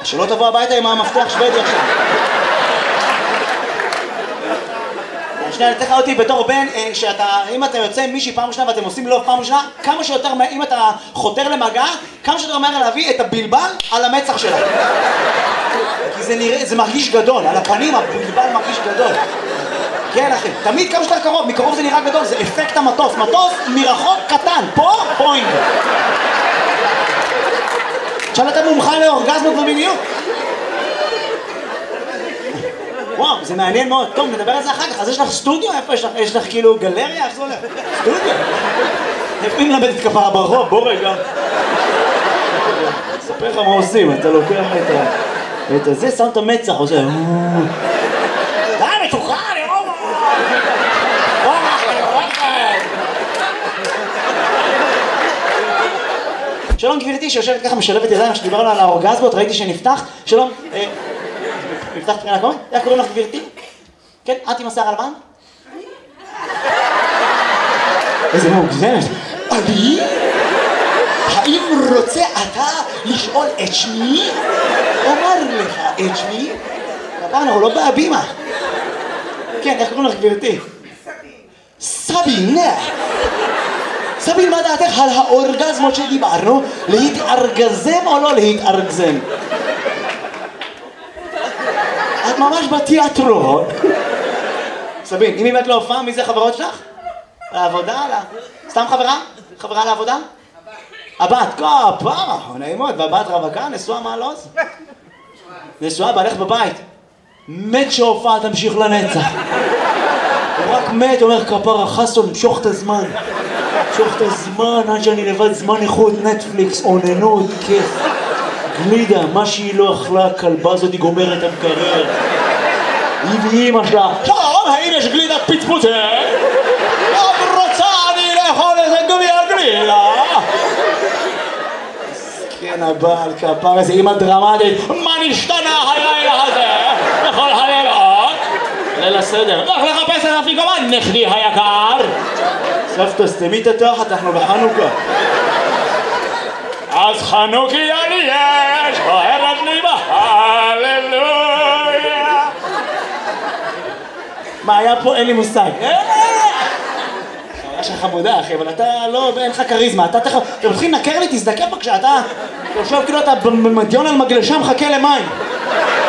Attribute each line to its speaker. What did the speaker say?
Speaker 1: שלא תבוא הביתה עם המפתח שוודי עכשיו. שנייה, תתך אותי בתור בן, אם אתה יוצא עם מישהי פעם ראשונה ואתם עושים לוב פעם ראשונה, כמה שיותר, אם אתה חותר למגע, כמה שיותר מהר להביא את הבלבל על המצח שלה. כי זה מרגיש גדול, על הפנים הבלבל מרגיש גדול. כן אחי, תמיד כמה שיותר קרוב, מקרוב זה נראה גדול, זה אפקט המטוס, מטוס מרחוק קטן, פה פוינט. עכשיו אתה מומחה לאורגזמות במיניות. וואו, זה מעניין מאוד. טוב, נדבר על זה אחר כך. אז יש לך סטודיו? איפה יש לך? יש לך כאילו גלריה? איך זה הולך? סטודיו? איפה היא מלמדת כפרה ברחוב? בוא רגע. אספר לך מה עושים, אתה לוקח את הזה, שם את המצח, עושה... די, מתוחה, אני רואה! שלום גבירתי שיושבת ככה משלבת ידיים שדיברנו על האורגזמות, ראיתי שנפתח. שלום, נפתח תחילה קודם? איך קוראים לך גבירתי? כן, את עם השיער הלבן? איזה מוגזמת. אני? האם רוצה אתה לשאול את שמי? אומר לך את שמי? אבל אנחנו לא בהבימה. כן, איך קוראים לך גבירתי? סבין. סבין, מה דעתך על האורגזמות שדיברנו? להתארגזם או לא להתארגזם? את ממש בתיאטרון. סבין, אם באמת לא הופעה, מי זה חברות שלך? לעבודה? סתם חברה? חברה לעבודה? הבת, כפרה, נעימות, והבת רווקה, נשואה מעלוז? נשואה, בעלך בבית. מת שהופעה תמשיך לנצח. הוא רק מת, אומר כפרה, חסון, משוך את הזמן. משוך את הזמן, עד שאני לבד זמן איכות, נטפליקס, עוננות, כיף. גלידה, מה שהיא לא אכלה, הכלבה הזאת היא גומרת את המקרר. היא ואימא שלה, שלום, האם יש גלידת פצפוצה? עוד רוצה אני לאכול איזה גלידה. מסכן הבעל כפר, איזה אימא דרמטית. מה נשתנה הלילה הזה? בכל הלילות? ליל הסדר. לך לחפש את אפיקומן, נכדי היקר. סבתא, סתמי את התחת, אנחנו בחנוכה. אז חנוכיה לי יש, אוהבת לי בהללויה. מה היה פה? אין לי מושג. חוויה של חמודה אחי, אבל אתה לא, אין לך כריזמה. אתה מתחיל לנקר לי, תזדקף בבקשה, אתה יושב כאילו אתה במדיון על מגלשה מחכה למים.